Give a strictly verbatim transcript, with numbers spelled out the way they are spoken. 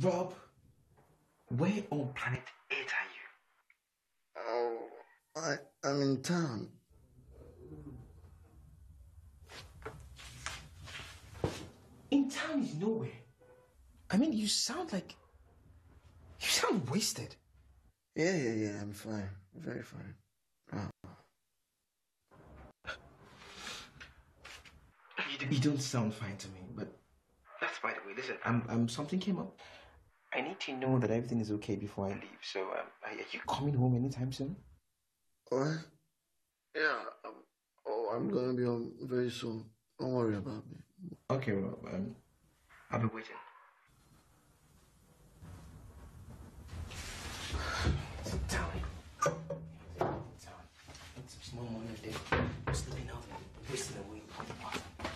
Rob, where on planet Earth are you? Oh, I, I'm in town. In town is nowhere. I mean, you sound like... You sound wasted. Yeah, yeah, yeah, I'm fine. Very fine. Oh. You, you don't sound fine to me, but... That's by the way, listen, I'm, I'm, something came up. I need to know that everything is okay before I leave, so um, are you coming home anytime soon? What? Yeah, um, oh, I'm gonna be home very soon. Don't worry about me. Okay, Rob, um, I'll be waiting.